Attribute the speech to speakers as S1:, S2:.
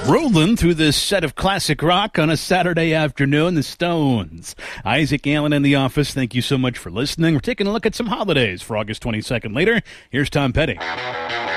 S1: Rolling through this set of classic rock on a Saturday afternoon, the Stones. Isaac Allen in the office, thank you so much for listening. We're taking a look at some holidays for August 22nd later. Here's Tom Petty.